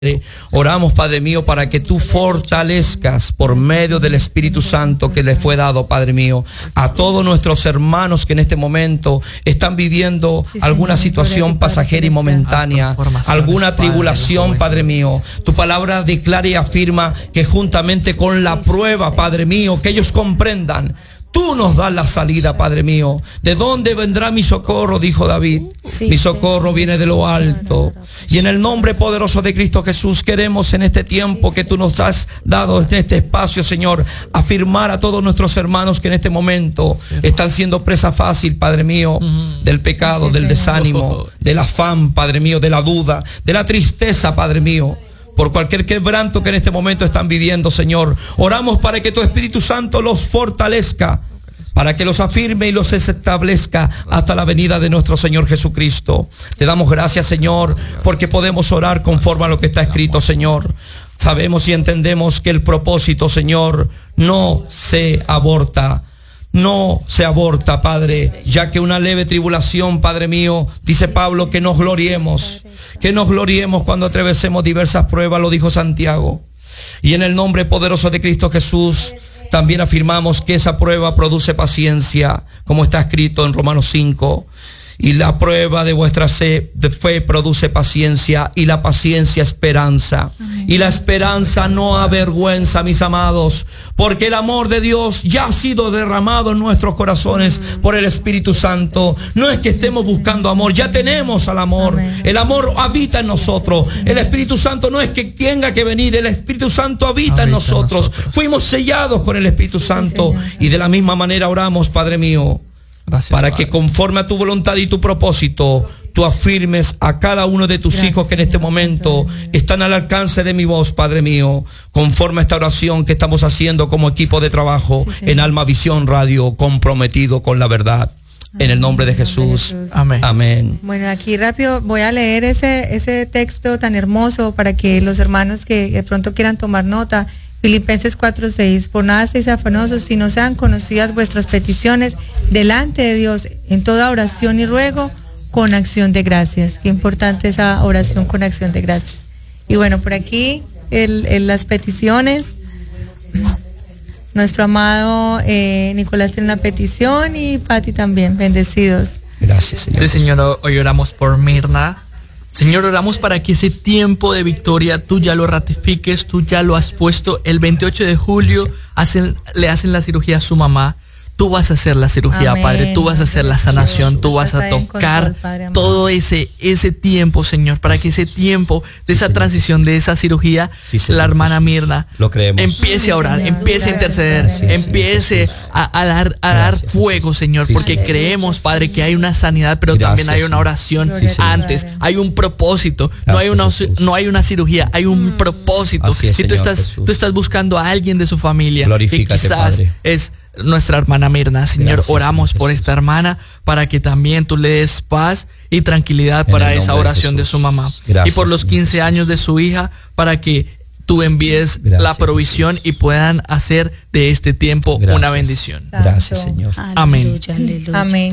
Oramos, Padre mío, para que tú fortalezcas por medio del Espíritu Santo que le fue dado, Padre mío, a todos nuestros hermanos que en este momento están viviendo alguna situación pasajera y momentánea, alguna tribulación, Padre mío. Tu palabra declara y afirma que juntamente con la prueba, Padre mío, que ellos comprendan, tú nos das la salida, Padre mío. ¿De dónde vendrá mi socorro?, dijo David. Mi socorro viene de lo alto. Y en el nombre poderoso de Cristo Jesús queremos en este tiempo que tú nos has dado en este espacio, Señor, afirmar a todos nuestros hermanos que en este momento están siendo presa fácil, Padre mío, del pecado, del desánimo, del afán, Padre mío, de la duda, de la tristeza, Padre mío, por cualquier quebranto que en este momento están viviendo, Señor. Oramos para que tu Espíritu Santo los fortalezca, para que los afirme y los establezca hasta la venida de nuestro Señor Jesucristo. Te damos gracias, Señor, porque podemos orar conforme a lo que está escrito, Señor. Sabemos y entendemos que el propósito, Señor, no se aborta. No se aborta, Padre, ya que una leve tribulación, Padre mío, dice Pablo, que nos gloriemos cuando atravesemos diversas pruebas, lo dijo Santiago. Y en el nombre poderoso de Cristo Jesús, también afirmamos que esa prueba produce paciencia, como está escrito en Romanos 5. Y la prueba de vuestra fe produce paciencia, y la paciencia esperanza. Y la esperanza no avergüenza, mis amados, porque el amor de Dios ya ha sido derramado en nuestros corazones por el Espíritu Santo. No es que estemos buscando amor, ya tenemos al amor. El amor habita en nosotros. El Espíritu Santo no es que tenga que venir, el Espíritu Santo habita en nosotros. Fuimos sellados con el Espíritu Santo. Y de la misma manera oramos, Padre mío, gracias, para que conforme a tu voluntad y tu propósito, tú afirmes a cada uno de tus hijos que en este momento están al alcance de mi voz, Padre mío, conforme a esta oración que estamos haciendo como equipo de trabajo en Alma Visión Radio, comprometido con la verdad. En el nombre de Jesús. Amén. Amén. Bueno, aquí rápido voy a leer ese texto tan hermoso para que los hermanos que de pronto quieran tomar nota. Filipenses 4:6, por nada estéis afanosos, si no sean conocidas vuestras peticiones delante de Dios en toda oración y ruego con acción de gracias. Qué importante esa oración con acción de gracias. Y bueno, por aquí las peticiones. Nuestro amado Nicolás tiene una petición y Pati también. Bendecidos. Gracias, Señor. Sí, Señor, hoy oramos por Mirna. Señor, oramos para que ese tiempo de victoria tú ya lo ratifiques, tú ya lo has puesto. El 28 de julio le hacen la cirugía a su mamá. Tú vas a hacer la cirugía, amén, Padre. Tú vas a hacer la sanación. Tú vas a tocar todo ese tiempo, Señor, para que ese tiempo de esa transición, de esa cirugía, la hermana Mirna lo creemos, empiece a orar, empiece a interceder, empiece a dar fuego, Señor, porque creemos, Padre, que hay una sanidad, pero también hay una oración antes. Hay un propósito. No hay una cirugía, hay un propósito. Si tú estás buscando a alguien de su familia que quizás es nuestra hermana Mirna, Señor, gracias, oramos Señor, por esta hermana para que también tú le des paz y tranquilidad para esa oración de su mamá. Gracias, y por los 15 años de su hija, para que tú envíes la provisión, Jesús, y puedan hacer de este tiempo una bendición. Gracias, Señor. Amén. Amén.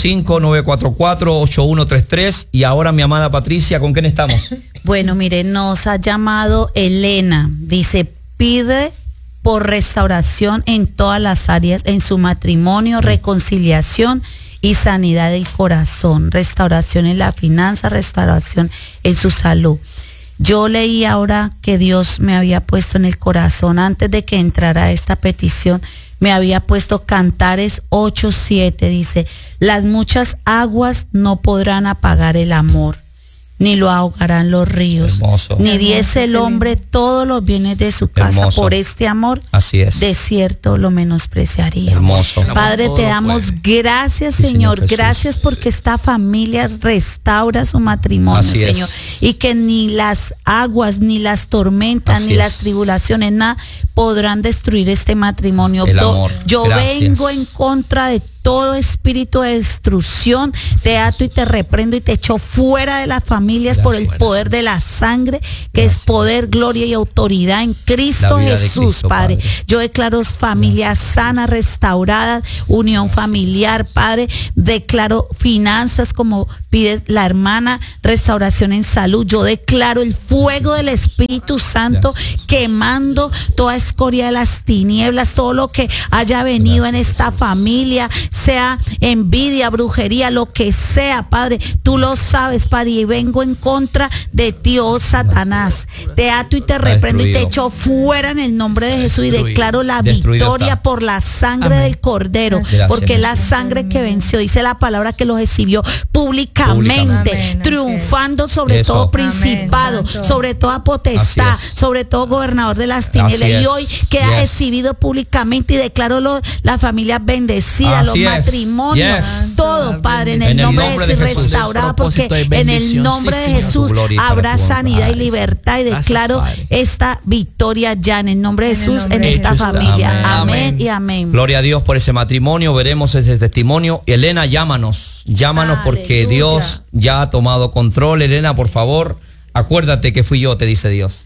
305-944-8133. Y ahora, mi amada Patricia, ¿con quién estamos? Bueno, mire, nos ha llamado Elena. Dice, pide por restauración en todas las áreas, en su matrimonio, reconciliación y sanidad del corazón, restauración en la finanza, restauración en su salud. Yo leí ahora que Dios me había puesto en el corazón, antes de que entrara esta petición, me había puesto Cantares 8:7, dice, las muchas aguas no podrán apagar el amor, ni lo ahogarán los ríos. Hermoso. Ni diese el hombre todos los bienes de su casa. Hermoso. Por este amor, así es, de cierto lo menospreciaría. Hermoso. Padre, te damos gracias, Señor, gracias porque esta familia restaura su matrimonio, así Señor, y que ni las aguas, ni las tormentas, así ni las tribulaciones, nada podrán destruir este matrimonio. El amor. Yo vengo en contra de todo espíritu de destrucción, te ato y te reprendo y te echo fuera de las familias por el poder de la sangre, que es poder, gloria y autoridad en Cristo Jesús, Padre. Yo declaro familias sanas, restauradas, unión familiar, Padre. Declaro finanzas como pide la hermana, restauración en salud. Yo declaro el fuego del Espíritu Santo quemando toda escoria de las tinieblas, todo lo que haya venido en esta familia, sea envidia, brujería, lo que sea, Padre, tú lo sabes, Padre, y vengo en contra de ti, oh Satanás. Te ato y te reprendo y te echo fuera en el nombre de Jesús y declaro la victoria por la sangre del Cordero, porque la sangre que venció, dice la palabra que lo exhibió públicamente, triunfando sobre todo principado, sobre toda potestad, sobre todo gobernador de las tinieblas, y hoy queda exhibido públicamente y declaro las familias bendecidas, los matrimonios, todo, Padre, en el nombre de Jesús, restaurado, porque en el nombre de Jesús habrá sanidad y libertad, y declaro esta victoria ya en el nombre de Jesús en esta familia. Amén y amén. Gloria a Dios por ese matrimonio, veremos ese testimonio. Elena, llámanos porque Dios ya ha tomado control. Elena, por favor, acuérdate que fui yo, te dice Dios.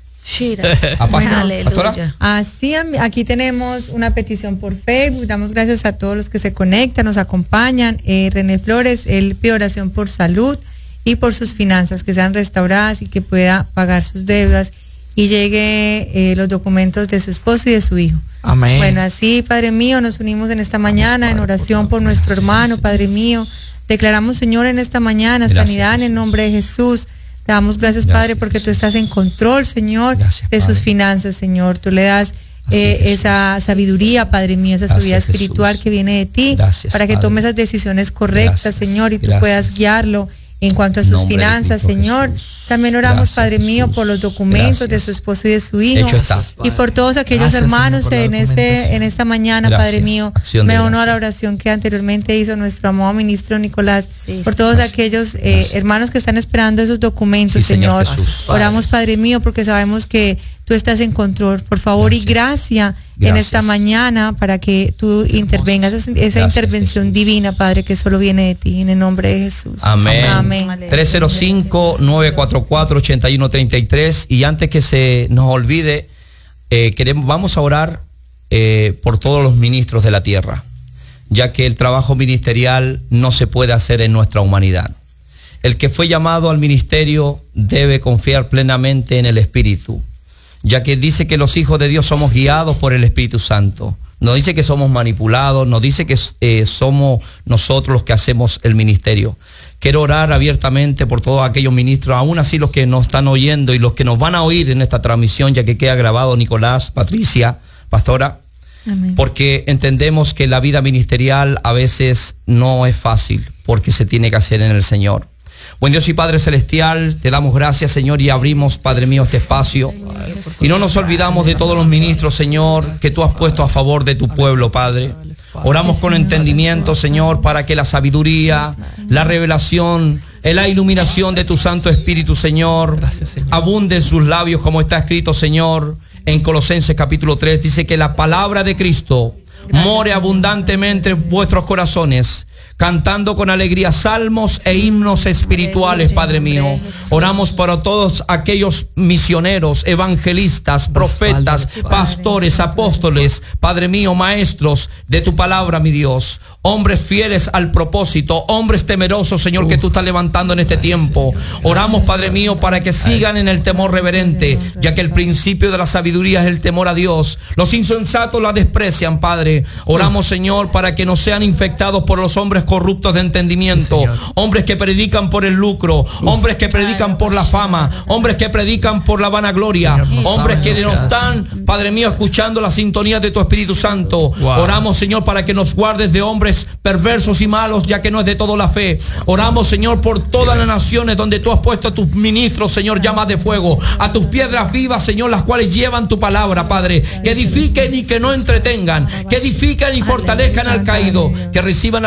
Aleluya. Así, aquí tenemos una petición por Facebook. Damos gracias a todos los que se conectan, nos acompañan. René Flores, él pide oración por salud y por sus finanzas, que sean restauradas y que pueda pagar sus deudas y llegue los documentos de su esposo y de su hijo. Amén. Bueno, así, Padre mío, nos unimos en esta mañana en oración por nuestro hermano, Padre mío. Declaramos, Señor, en esta mañana sanidad en el nombre de Jesús. Te damos gracias, Padre, porque tú estás en control, Señor, de sus finanzas, Señor. Tú le das esa sabiduría, Padre mío, esa sabiduría espiritual que viene de ti, para que tome esas decisiones correctas, Señor, y tú puedas guiarlo en cuanto a sus finanzas, Señor. También oramos, Padre mío, por los documentos de su esposo y de su hijo, y por todos aquellos hermanos en esta mañana, Padre mío. Me uno a la oración que anteriormente hizo nuestro amado ministro Nicolás, por todos aquellos hermanos que están esperando esos documentos, Señor. Oramos, Padre mío, porque sabemos que tú estás en control. Por favor, y gracia en esta mañana para que tú intervengas, esa intervención divina, Padre, que solo viene de ti, en el nombre de Jesús. Amén. 305-944-8133. Y antes que se nos olvide, vamos a orar por todos los ministros de la tierra, ya que el trabajo ministerial no se puede hacer en nuestra humanidad. El que fue llamado al ministerio debe confiar plenamente en el Espíritu, ya que dice que los hijos de Dios somos guiados por el Espíritu Santo. No dice que somos manipulados, no dice que somos nosotros los que hacemos el ministerio. Quiero orar abiertamente por todos aquellos ministros, aún así los que nos están oyendo y los que nos van a oír en esta transmisión, ya que queda grabado, Nicolás, Patricia, pastora. Amén. Porque entendemos que la vida ministerial a veces no es fácil, porque se tiene que hacer en el Señor. Buen Dios y Padre Celestial, te damos gracias, Señor, y abrimos, Padre mío, este espacio. Y no nos olvidamos de todos los ministros, Señor, que tú has puesto a favor de tu pueblo, Padre. Oramos con entendimiento, Señor, para que la sabiduría, la revelación, la iluminación de tu Santo Espíritu, Señor, abunde en sus labios, como está escrito, Señor, en Colosenses capítulo 3. Dice que la palabra de Cristo more abundantemente en vuestros corazones, cantando con alegría salmos e himnos espirituales, Padre mío. Oramos para todos aquellos misioneros, evangelistas, profetas, pastores, apóstoles, Padre mío, maestros de tu palabra, mi Dios. Hombres fieles al propósito, hombres temerosos, Señor, que tú estás levantando en este tiempo. Oramos, Padre mío, para que sigan en el temor reverente, ya que el principio de la sabiduría es el temor a Dios. Los insensatos la desprecian, Padre. Oramos, Señor, para que no sean infectados por los hombres corruptos de entendimiento, hombres que predican por el lucro, hombres que predican por la fama, hombres que predican por la vanagloria, hombres que no están, Padre mío, escuchando la sintonía de tu Espíritu Santo. Oramos, Señor, para que nos guardes de hombres perversos y malos, ya que no es de todo la fe. Oramos, Señor, por todas las naciones donde tú has puesto a tus ministros, Señor, llamas de fuego, a tus piedras vivas, Señor, las cuales llevan tu palabra, Padre, que edifiquen y que no entretengan, que edifiquen y fortalezcan al caído, que reciban a la viuda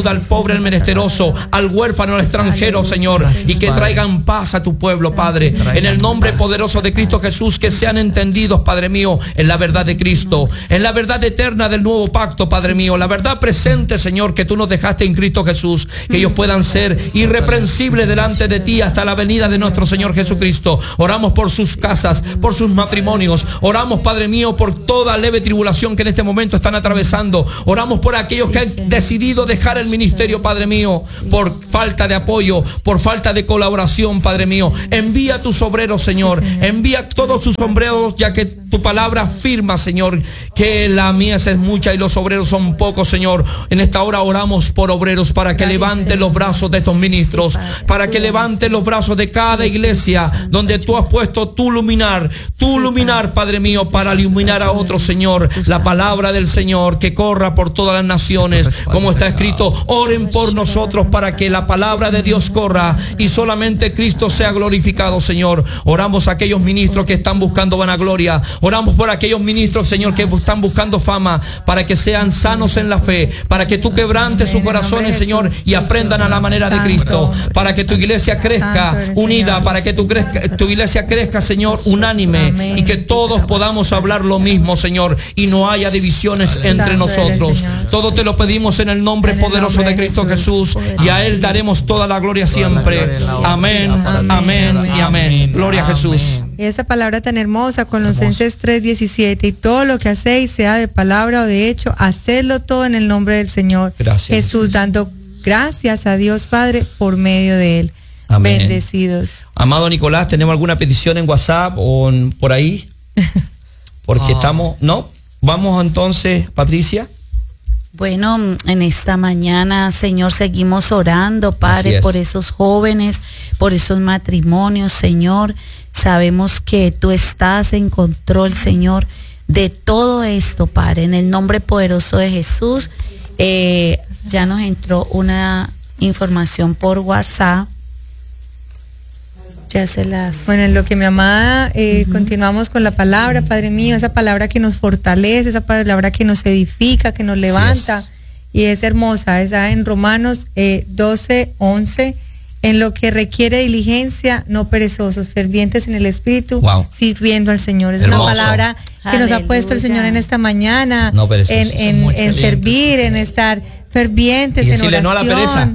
ayuda al pobre, al menesteroso, al huérfano, al extranjero, Señor, y que traigan paz a tu pueblo, Padre, en el nombre poderoso de Cristo Jesús, que sean entendidos, Padre mío, en la verdad de Cristo, en la verdad eterna del nuevo pacto, Padre mío, la verdad presente, Señor, que tú nos dejaste en Cristo Jesús, que ellos puedan ser irreprensibles delante de ti hasta la venida de nuestro Señor Jesucristo. Oramos por sus casas, por sus matrimonios, oramos, Padre mío, por toda leve tribulación que en este momento están atravesando, oramos por aquellos que han decidido dejar el ministerio, Padre mío, por falta de apoyo, por falta de colaboración, Padre mío. Envía a tus obreros, Señor, envía todos sus obreros, ya que tu palabra afirma, Señor, que la mies es mucha y los obreros son pocos, Señor. En esta hora oramos por obreros para que levanten los brazos de estos ministros, para que levanten los brazos de cada iglesia donde tú has puesto tu luminar, Padre mío, para iluminar a otros, Señor. La palabra del Señor que corra por todas las naciones, como está escrito, oren por nosotros para que la palabra de Dios corra y solamente Cristo sea glorificado, Señor. Oramos a aquellos ministros que están buscando vanagloria, oramos por aquellos ministros, Señor, que están buscando fama, para que sean sanos en la fe, para que tú quebrantes sus corazones, Señor, y aprendan a la manera de Cristo, para que tu iglesia crezca unida, para que tu iglesia crezca, Señor, unánime, y que todos podamos hablar lo mismo, Señor, y no haya divisiones entre nosotros. Todo te lo pedimos en el nombre poderoso de Cristo Jesús, y a Él daremos toda la gloria siempre. Amén, amén y amén. Gloria a Jesús. Y esa palabra tan hermosa, Colosenses 3:17, y todo lo que hacéis, sea de palabra o de hecho, hacedlo todo en el nombre del Señor Jesús, dando gracias a Dios Padre por medio de Él. Amén. Bendecidos. Amado Nicolás, ¿tenemos alguna petición en WhatsApp o por ahí? Porque estamos, ¿no? Vamos entonces, Patricia. Bueno, en esta mañana, Señor, seguimos orando, Padre, por esos jóvenes, por esos matrimonios, Señor. Sabemos que tú estás en control, Señor, de todo esto, Padre. En el nombre poderoso de Jesús, ya nos entró una información por WhatsApp. Ya se las... Bueno, en lo que mi amada, continuamos con la palabra, Padre mío, esa palabra que nos fortalece, esa palabra que nos edifica, que nos levanta, y es hermosa, esa en Romanos 12:11, en lo que requiere diligencia, no perezosos, fervientes en el espíritu, sirviendo al Señor. Es hermoso. Una palabra que nos ha puesto el Señor en esta mañana, no en servir, en estar fervientes en oración, no a la pereza.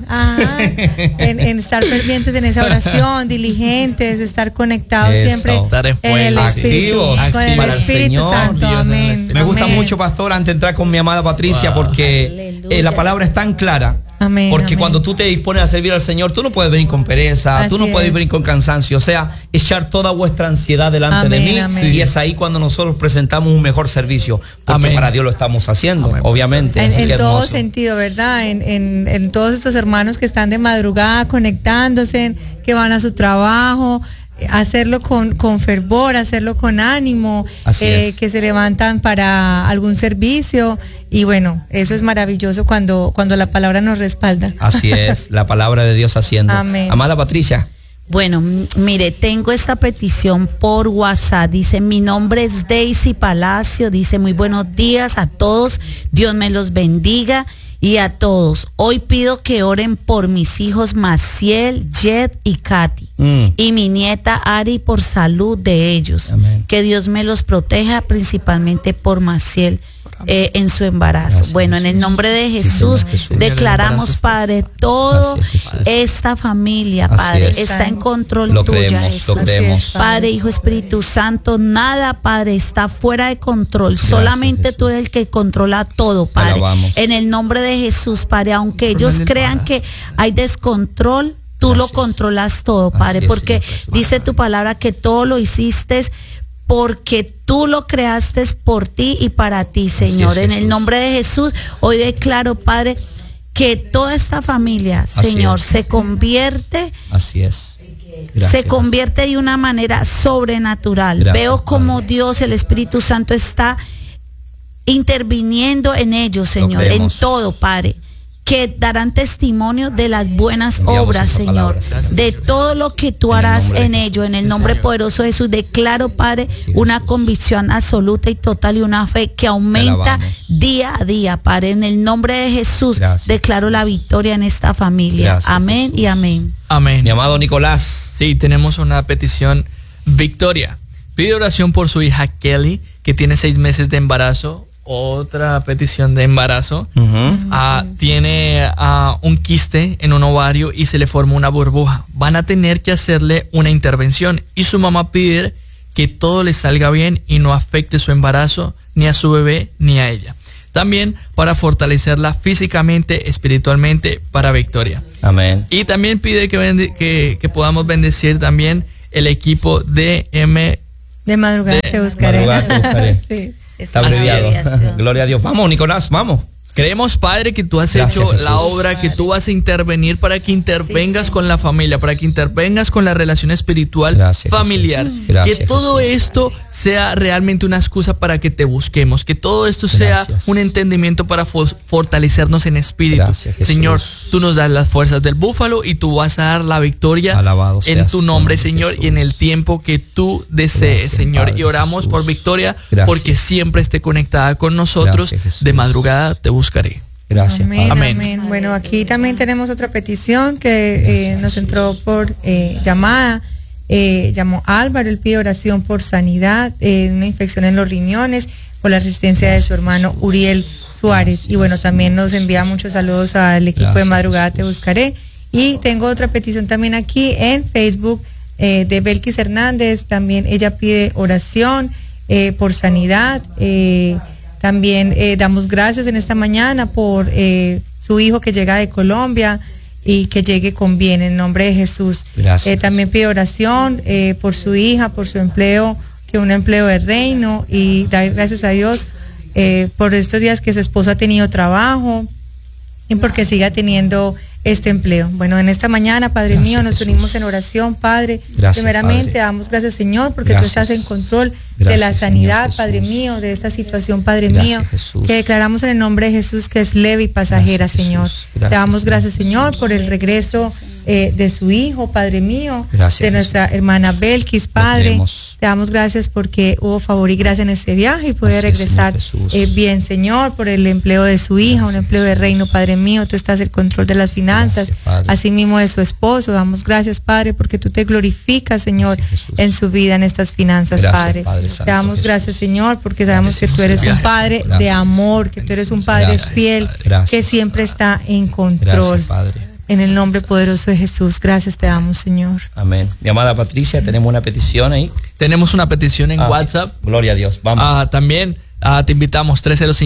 En estar fervientes en esa oración, diligentes, estar conectados siempre en el Espíritu, con el Espíritu Santo. Amén. Me gusta mucho, pastor, antes de entrar con mi amada Patricia, porque la palabra es tan clara. Amén, porque cuando tú te dispones a servir al Señor, tú no puedes venir con pereza, tú no puedes venir con cansancio, o sea, echar toda vuestra ansiedad delante de mí, y es ahí cuando nosotros presentamos un mejor servicio, porque para Dios lo estamos haciendo, obviamente. En todo sentido, ¿verdad? En todos estos hermanos que están de madrugada conectándose, que van a su trabajo, hacerlo con fervor, hacerlo con ánimo, que se levantan para algún servicio. Y bueno, eso es maravilloso cuando la palabra nos respalda. Así es, la palabra de Dios haciendo. Amén. Amada Patricia. Bueno, mire, tengo esta petición por WhatsApp. Dice, mi nombre es Daisy Palacio. Dice, muy buenos días a todos. Dios me los bendiga y a todos. Hoy pido que oren por mis hijos Maciel, Jet y Katy. Y mi nieta Ari por salud de ellos. Amén. Que Dios me los proteja, principalmente por Maciel. En su embarazo. Gracias, bueno, en el nombre de Jesús, declaramos, Padre, toda esta familia, Padre, está en control tuya, Jesús. Padre, Hijo, Espíritu Santo, nada, Padre, está fuera de control. Gracias, solamente Jesús. Tú eres el que controla todo, Padre. Alabamos. En el nombre de Jesús, Padre, aunque ellos crean que hay descontrol, tú lo controlas todo, Padre, porque dice tu palabra que todo lo hiciste porque tú lo creaste por ti y para ti, Señor. En el nombre de Jesús, hoy declaro, Padre, que toda esta familia, Señor, se convierte. Así es. Gracias. Se convierte de una manera sobrenatural. Gracias, veo como Dios, el Espíritu Santo, está interviniendo en ellos, Señor, en todo, Padre. que darán testimonio de las buenas obras, Señor, de todo lo que tú harás en ello. En el nombre poderoso de Jesús, declaro, Padre, una convicción absoluta y total y una fe que aumenta día a día, Padre. En el nombre de Jesús, declaro la victoria en esta familia. Amén y amén. Amén. Mi amado Nicolás. Sí, tenemos una petición. Victoria pide oración por su hija Kelly, que tiene 6 meses de embarazo. Otra petición de embarazo. Tiene un quiste en un ovario y se le forma una burbuja. Van a tener que hacerle una intervención y su mamá pide que todo le salga bien y no afecte su embarazo, ni a su bebé, ni a ella. También para fortalecerla físicamente, espiritualmente, para Victoria. Amén. Y también pide que podamos bendecir también el equipo de madrugada te buscaré. Madrugada te buscaré. Sí. Está abreviado. Gloria a Dios. Vamos, Nicolás, vamos. Creemos, Padre, que tú has hecho la obra, que tú vas a intervenir para que intervengas con la familia, para que intervengas con la relación espiritual familiar. Que todo esto sea realmente una excusa para que te busquemos, que todo esto sea un entendimiento para fortalecernos en espíritu. Señor, tú nos das las fuerzas del búfalo y tú vas a dar la victoria en tu nombre, Señor, y en el tiempo que tú desees, Señor. Padre, y oramos por Victoria, porque siempre esté conectada con nosotros. De madrugada te buscaré. Gracias. Amén, amén. Bueno, aquí también tenemos otra petición que nos entró por llamada. Llamó Álvaro, él pide oración por sanidad, una infección en los riñones, por la resistencia de su hermano Uriel Suárez. Y bueno, también nos envía muchos saludos al equipo de Madrugada Te Buscaré. Y tengo otra petición también aquí en Facebook de Belkis Hernández. También ella pide oración por sanidad. También damos gracias en esta mañana por su hijo que llega de Colombia y que llegue con bien en nombre de Jesús. También pide oración por su hija, por su empleo, que un empleo de reino, y da gracias a Dios por estos días que su esposo ha tenido trabajo y porque siga teniendo este empleo. Bueno, en esta mañana, Padre mío, nos unimos en oración, Padre. Primeramente, damos gracias, Señor, porque tú estás en control de la sanidad, Señor, Padre mío, de esta situación, Padre mío, que declaramos en el nombre de Jesús que es leve y pasajera, Señor. Te damos gracias, Señor, por el regreso de su hijo, Padre mío, de nuestra hermana Belkis, Padre. Te damos gracias porque hubo favor y gracia en este viaje y puede regresar bien, Señor, por el empleo de su hija, un empleo de reino, Padre mío. Tú estás en control de las finanzas, así mismo de su esposo. Damos gracias, Padre, porque tú te glorificas, Señor, en su vida, en estas finanzas, Padre. Te damos gracias, Señor, porque sabemos que tú eres un Padre de amor, que tú eres un Padre fiel, que siempre está en control. En el nombre poderoso de Jesús, gracias te damos, Señor. Amén. Mi amada Patricia, tenemos una petición ahí. Tenemos una petición en WhatsApp. Gloria a Dios. Vamos. También te invitamos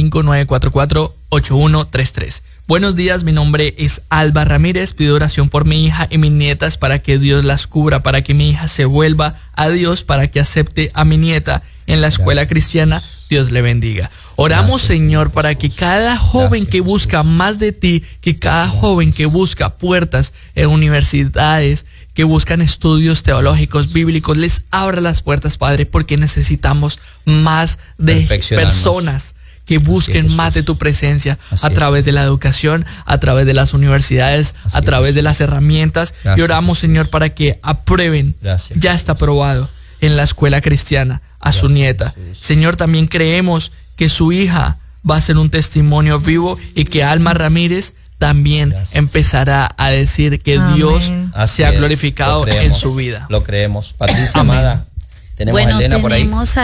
305-944-8133. Buenos días, mi nombre es Alba Ramírez, pido oración por mi hija y mis nietas para que Dios las cubra, para que mi hija se vuelva a Dios, para que acepte a mi nieta en la escuela cristiana. Dios le bendiga. Oramos, Señor, para que cada joven que busca más de ti, que cada joven que busca puertas en universidades, que buscan estudios teológicos, bíblicos, les abra las puertas, Padre, porque necesitamos más de personas que busquen más de tu presencia a través de la educación, a través de las universidades, a través de las herramientas. Y oramos, Señor, para que aprueben, ya está aprobado en la escuela cristiana, a su nieta. Señor, también creemos que su hija va a ser un testimonio vivo y que Alma Ramírez también empezará a decir que Dios se ha glorificado en su vida. Lo creemos. Patricia, amada. Tenemos a Elena por ahí. Tenemos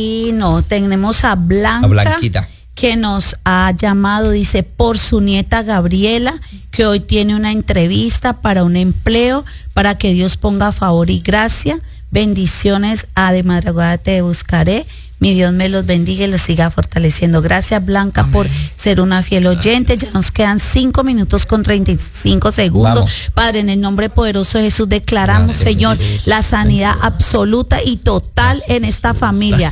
a Blanca. A Blanquita, que nos ha llamado, dice, por su nieta Gabriela, que hoy tiene una entrevista para un empleo, para que Dios ponga favor y gracia. Bendiciones de madrugada te buscaré. Mi Dios me los bendiga y los siga fortaleciendo. Gracias, Blanca, amén, por ser una fiel oyente. Ya nos quedan 5 minutos con 35 segundos. Vamos. Padre, en el nombre poderoso de Jesús declaramos, Señor, la sanidad absoluta y total en esta familia.